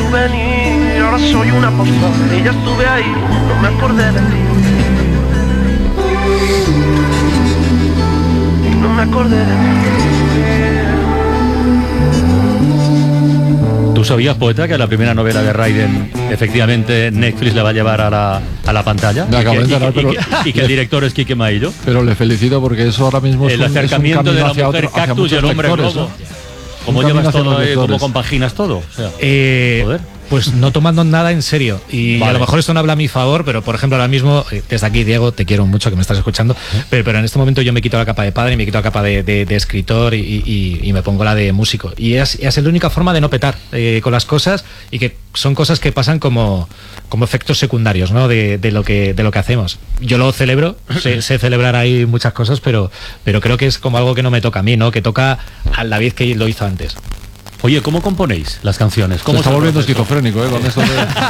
venir. Ahora soy una postal y ya estuve ahí, no me acordé de ti. No me acordé de ti. ¿Tú sabías, poeta, que la primera novela de Raiden efectivamente Netflix le va a llevar a la pantalla? Me acabo de enterar, y que el director es Quique Maillo. Pero le felicito porque eso ahora mismo el acercamiento de la mujer cactus y el hombre globo. ¿No? ¿Cómo llevas todo? ¿Cómo compaginas todo? O sea, joder. Pues no tomando nada en serio. Y vale, a lo mejor esto no habla a mi favor, pero por ejemplo ahora mismo, desde aquí, Diego, te quiero mucho, que me estás escuchando, pero en este momento yo me quito la capa de padre, me quito la capa de escritor y me pongo la de músico. Y es la única forma de no petar con las cosas, y que son cosas que pasan como efectos secundarios, ¿no? de lo que hacemos. Yo lo celebro, sé celebrar ahí muchas cosas, pero creo que es como algo que no me toca a mí, ¿no? Que toca a David, que lo hizo antes. Oye, ¿cómo componéis las canciones? ¿Cómo se está volviendo esquizofrénico, con esto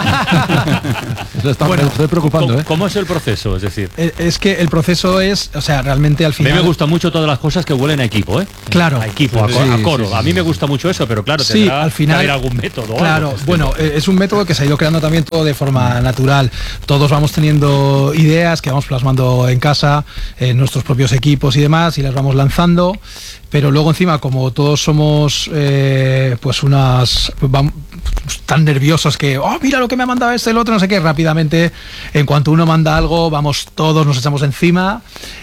me estoy preocupando, ¿Cómo es el proceso? Es decir, es que el proceso es, o sea, realmente al final... A mí me gustan mucho todas las cosas que huelen a equipo, ¿eh? Claro. A equipo, a coro. Sí. A mí me gusta mucho eso, pero claro, tendrá al final, que haber algún método. Claro, bueno, es un método que se ha ido creando también todo de forma natural. Todos vamos teniendo ideas que vamos plasmando en casa, en nuestros propios equipos y demás, y las vamos lanzando. Pero luego encima, como todos somos pues tan nerviosos que mira lo que me ha mandado el otro, no sé qué, rápidamente en cuanto uno manda algo, todos nos echamos encima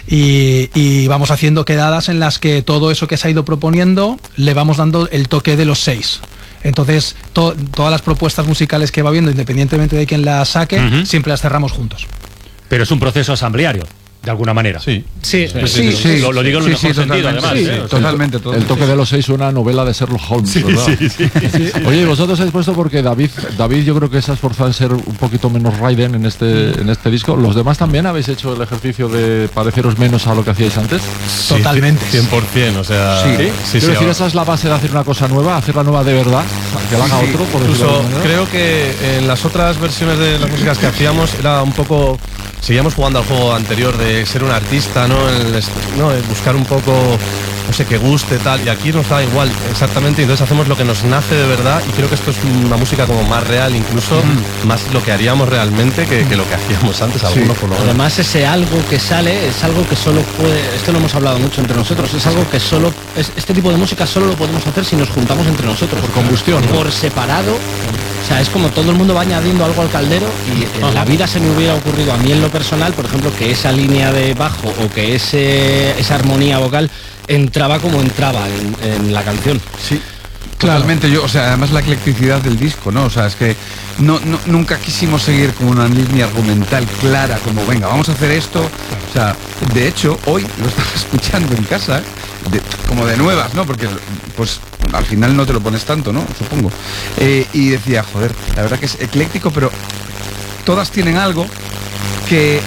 y vamos haciendo quedadas en las que todo eso que se ha ido proponiendo le vamos dando el toque de los 6. Entonces todas las propuestas musicales que va viendo, independientemente de quién las saque, siempre las cerramos juntos. Pero es un proceso asambleario, de alguna manera. Sí. Lo digo en el mejor sentido, además. Totalmente. El toque de los 6 suena a novela de Sherlock Holmes, ¿verdad? Sí. Oye, vosotros habéis puesto, porque David yo creo que se ha esforzado en ser un poquito menos Raiden en este disco. ¿Los demás también habéis hecho el ejercicio de pareceros menos a lo que hacíais antes? Totalmente. 100%, o sea... Quiero decir, esa es la base de hacer una cosa nueva, hacerla nueva de verdad, que la haga otro, por decirlo de alguna manera. Creo que en las otras versiones de las músicas que hacíamos era un poco... Seguíamos jugando al juego anterior de ser un artista, ¿no? El buscar un poco, no sé, que guste, tal, y aquí nos da igual exactamente, entonces hacemos lo que nos nace de verdad, y creo que esto es una música como más real, incluso más lo que haríamos realmente que lo que hacíamos antes, algunos por lo menos. Además, ese algo que sale es algo que solo puede, esto lo hemos hablado mucho entre nosotros, es algo que solo, este tipo de música solo lo podemos hacer si nos juntamos entre nosotros. Por combustión, ¿no? Por separado. O sea, es como todo el mundo va añadiendo algo al caldero, y en la vida se me hubiera ocurrido a mí en lo personal, por ejemplo, que esa línea de bajo o que esa armonía vocal entraba como entraba en la canción. Sí, totalmente. Yo, o sea, además la eclecticidad del disco, ¿no? O sea, es que nunca quisimos seguir con una línea argumental clara, como venga, vamos a hacer esto. O sea, de hecho, hoy lo estaba escuchando en casa, como de nuevas, ¿no? Porque pues al final no te lo pones tanto, ¿no? Supongo. Y decía, joder, la verdad que es ecléctico, pero todas tienen algo que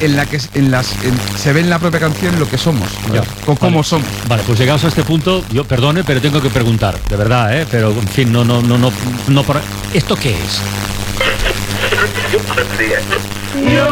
se ve en la propia canción lo que somos, con cómo somos. Vale, pues llegados a este punto, yo perdone, pero tengo que preguntar, de verdad, pero en fin, no, ¿esto qué es?